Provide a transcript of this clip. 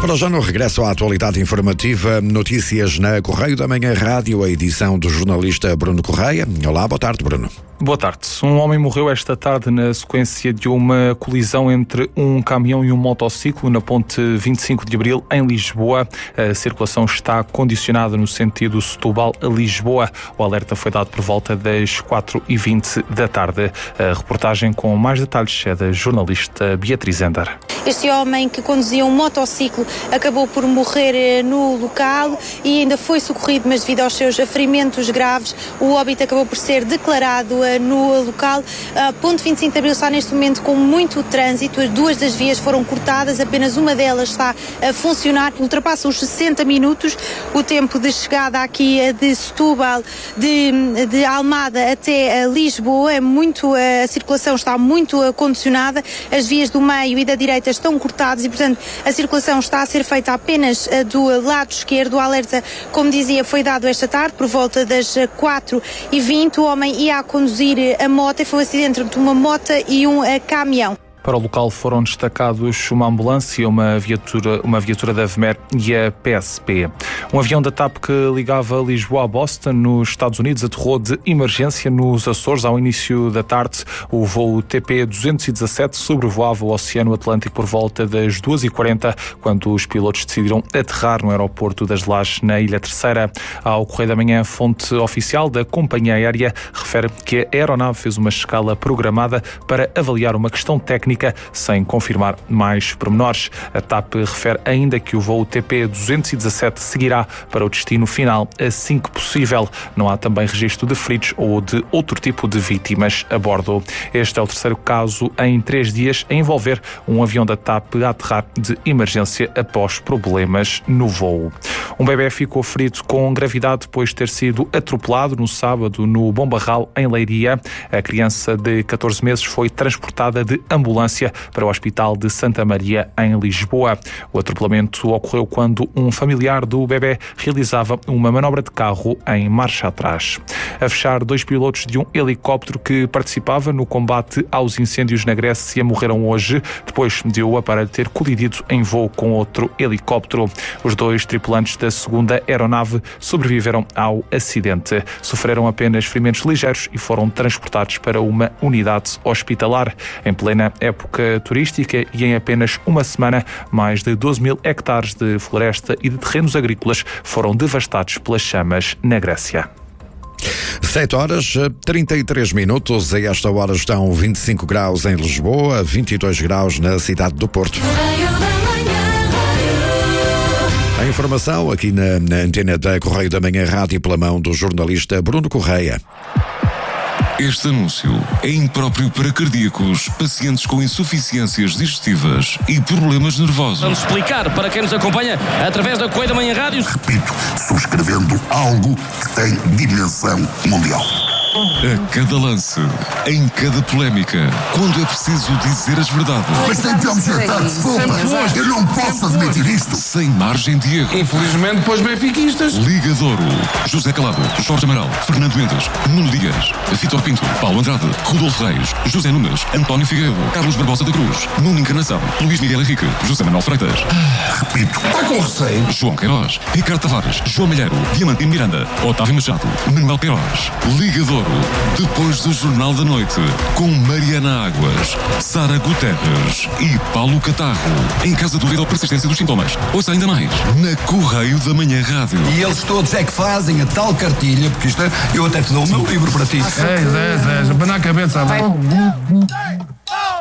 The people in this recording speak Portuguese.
para já no regresso à atualidade informativa, notícias na Correio da Manhã Rádio, a edição do jornalista Bruno Correia. Olá, boa tarde, Bruno. Boa tarde. Um homem morreu esta tarde na sequência de uma colisão entre um caminhão e um motociclo na ponte 25 de Abril, em Lisboa. A circulação está condicionada no sentido Setúbal a Lisboa. O alerta foi dado por volta das 4h20 da tarde. A reportagem com mais detalhes é da jornalista Beatriz Ender. Este homem que conduzia um motociclo acabou por morrer no local e ainda foi socorrido, mas devido aos seus ferimentos graves, o óbito acabou por ser declarado no local. A ponte 25 de Abril está neste momento com muito trânsito. As duas das vias foram cortadas, apenas uma delas está a funcionar. Ultrapassa os 60 minutos o tempo de chegada aqui de Setúbal, de Almada até Lisboa. A circulação está muito condicionada. As vias do meio e da direita estão cortadas e, portanto, a circulação está a ser feita apenas do lado esquerdo. O alerta, como dizia, foi dado esta tarde por volta das 4h20. O homem ia a conduzir a moto e foi um acidente entre uma moto e um caminhão. Para o local foram destacados uma ambulância, uma viatura da VMER e a PSP. Um avião da TAP que ligava Lisboa a Boston, nos Estados Unidos, aterrou de emergência nos Açores ao início da tarde. O voo TP-217 sobrevoava o Oceano Atlântico por volta das 2h40, quando os pilotos decidiram aterrar no aeroporto das Lajes, na Ilha Terceira. Ao Correio da Manhã, a fonte oficial da companhia aérea refere que a aeronave fez uma escala programada para avaliar uma questão técnica, sem confirmar mais pormenores. A TAP refere ainda que o voo TP-217 seguirá para o destino final assim que possível. Não há também registro de feridos ou de outro tipo de vítimas a bordo. Este é o terceiro caso em 3 dias a envolver um avião da TAP a aterrar de emergência após problemas no voo. Um bebê ficou ferido com gravidade depois de ter sido atropelado no sábado no Bom Barral, em Leiria. A criança de 14 meses foi transportada de ambulância para o Hospital de Santa Maria, em Lisboa. O atropelamento ocorreu quando um familiar do bebê realizava uma manobra de carro em marcha atrás. A fechar, 2 pilotos de um helicóptero que participava no combate aos incêndios na Grécia morreram hoje, depois de o aparelho ter colidido em voo com outro helicóptero. Os 2 tripulantes da segunda aeronave sobreviveram ao acidente. Sofreram apenas ferimentos ligeiros e foram transportados para uma unidade hospitalar. Em plena época turística e em apenas uma semana, mais de 12.000 hectares de floresta e de terrenos agrícolas foram devastados pelas chamas na Grécia. 7h33. A esta hora estão 25 graus em Lisboa, 22 graus na cidade do Porto. A informação aqui na antena da Correio da Manhã Rádio pela mão do jornalista Bruno Correia. Este anúncio é impróprio para cardíacos, pacientes com insuficiências digestivas e problemas nervosos. Vamos explicar para quem nos acompanha através da Correio da Manhã Rádio. Repito, subscrevendo algo que tem dimensão mundial. A cada lance, em cada polémica, quando é preciso dizer as verdades. Mas tem que objetar, desculpa. Eu não posso admitir isto. Sem margem de erro. Infelizmente, depois benfiquistas. Liga de Ouro. José Calado, Jorge Amaral, Fernando Mendes, Nuno Dias, Vítor Pinto, Paulo Andrade, Rodolfo Reis, José Nunes, António Figueiredo, Carlos Barbosa da Cruz, Nuno Encarnação, Luís Miguel Henrique, José Manuel Freitas. Repito, Está com receio. João Queiroz, Ricardo Tavares, João Malheiro, Diamantino Miranda, Otávio Machado, Manuel Queiroz. Liga de Ouro. Depois do Jornal da Noite, com Mariana Águas, Sara Guterres e Paulo Catarro. Em caso de dúvida ou persistência dos sintomas, ouça ainda mais na Correio da Manhã Rádio. E eles todos é que fazem a tal cartilha, porque isto eu até te dou o meu livro para ti. Zé, abana a cabeça. Vai.